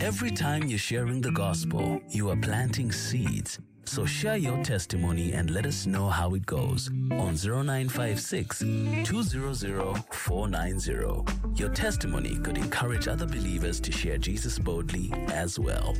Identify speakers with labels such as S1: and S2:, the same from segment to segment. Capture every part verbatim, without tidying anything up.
S1: Every time you're sharing the gospel, you are planting seeds. So share your testimony and let us know how it goes on zero nine five six, two zero zero, four nine zero. Your testimony could encourage other believers to share Jesus boldly as well.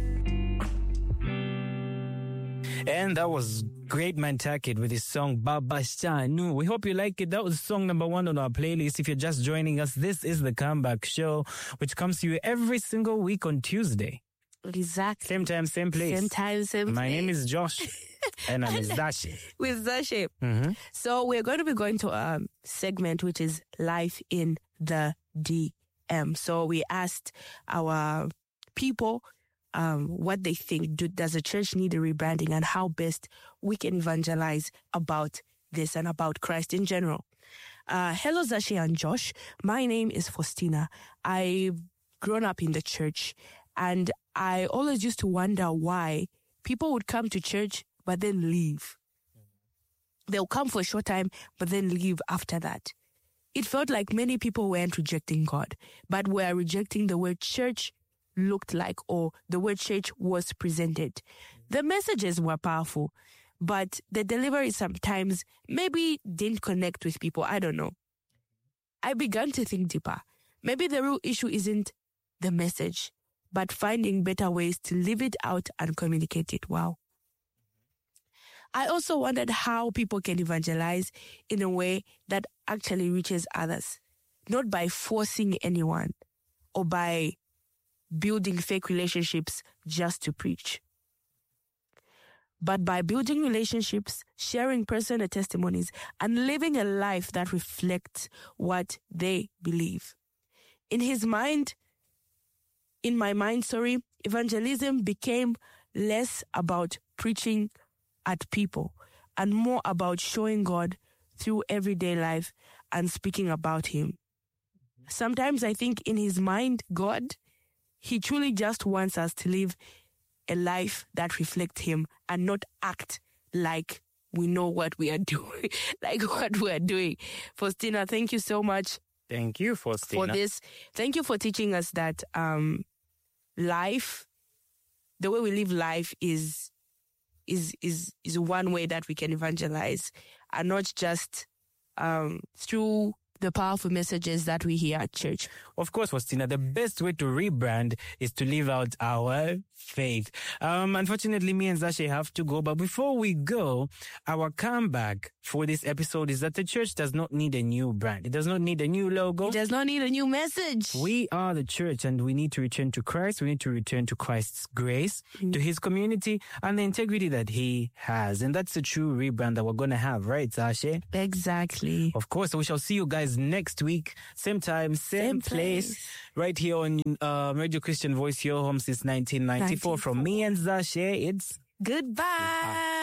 S2: And that was Great Man Takit with his song Baba Shanu. We hope you like it. That was song number one on our playlist. If you're just joining us, this is the Comeback Show, which comes to you every single week on Tuesday.
S3: Exactly.
S2: Same time, same place.
S3: Same time, same
S2: My
S3: place.
S2: name is Josh. And I'm with Zashe.
S3: With Zashe.
S2: Mm-hmm.
S3: So we're going to be going to a segment which is Life in the D M. So we asked our people um, what they think. Do, does the church need a rebranding, and how best we can evangelize about this and about Christ in general? Uh, hello, Zashe and Josh. My name is Faustina. I've grown up in the church, and I always used to wonder why people would come to church but then leave. They'll come for a short time but then leave after that. It felt like many people weren't rejecting God, but were rejecting the way church looked like or the way church was presented. The messages were powerful, but the delivery sometimes maybe didn't connect with people. I don't know. I began to think deeper. Maybe the real issue isn't the message, but finding better ways to live it out and communicate it well. I also wondered how people can evangelize in a way that actually reaches others, not by forcing anyone or by building fake relationships just to preach, but by building relationships, sharing personal testimonies, and living a life that reflects what they believe. In his mind, In my mind, sorry, evangelism became less about preaching at people and more about showing God through everyday life and speaking about him. Sometimes I think in his mind, God, he truly just wants us to live a life that reflects him and not act like we know what we are doing, like what we are doing. Faustina, thank you so much.
S2: Thank you, Faustina.
S3: For this. Thank you for teaching us that um, life, the way we live life is is is is one way that we can evangelize, and not just um, through the powerful messages that we hear at church.
S2: Of course, Faustina, the best way to rebrand is to live out our faith. Um, unfortunately, me and Zashe have to go. But before we go, our comeback for this episode is that the church does not need a new brand. It does not need a new logo.
S3: It does not need a new message.
S2: We are the church, and we need to return to Christ. We need to return to Christ's grace, mm-hmm. to his community, and the integrity that he has. And that's the true rebrand that we're going to have, right, Zashe?
S3: Exactly.
S2: Of course. So we shall see you guys next week. Same time, same, same place. place. Right here on uh, Radio Christian Voice, your home since nineteen ninety-four. ninety-four. From me and Zashe, it's
S3: goodbye. goodbye.